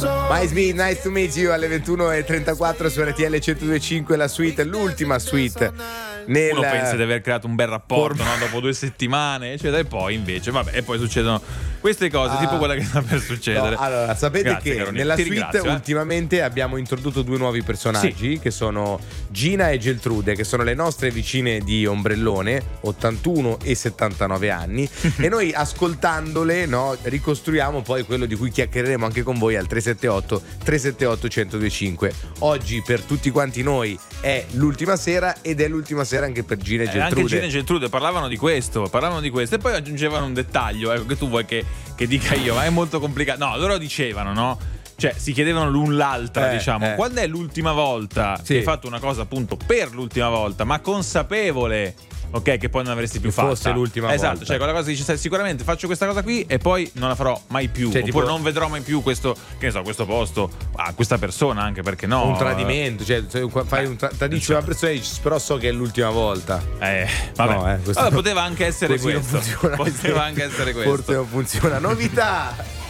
My Smith, nice to meet you alle 21:34 su RTL 102.5, la suite, l'ultima suite. Uno pensa di aver creato un bel rapporto, no? Dopo 2 settimane, eccetera, e poi invece, vabbè, e poi succedono queste cose, tipo quella che sta per succedere. No, allora, sapete Grazie, che Carolina. nella Ti suite ringrazio, ultimamente abbiamo introdotto 2 nuovi personaggi, che sono Gina e Geltrude, che sono le nostre vicine di ombrellone, 81 e 79 anni, e noi ascoltandole, no, ricostruiamo poi quello di cui chiacchiereremo anche con voi al 378 1025. Oggi per tutti quanti noi è l'ultima sera, ed è l'ultima sera anche per Gina e Geltrude. Anche Gina e Geltrude parlavano di questo e poi aggiungevano un dettaglio, ecco, che tu vuoi che dica io, ma è molto complicato. No, loro dicevano, no? Cioè, si chiedevano l'un l'altra, diciamo, quando è l'ultima volta che hai fatto una cosa appunto per l'ultima volta, ma consapevole, ok, che poi non avresti più fatto. Fosse l'ultima volta. Esatto, cioè quella cosa che dici, sicuramente faccio questa cosa qui e poi non la farò mai più, cioè, oppure tipo, non vedrò mai più questo, che ne so, questo posto, questa persona, anche perché no. Un tradimento, cioè fai tradisci una persona e dici, però so che è l'ultima volta. Vabbè. No, Allora, poteva anche essere così questo. non funziona. Poteva anche essere questo. Forse non funziona. Novità!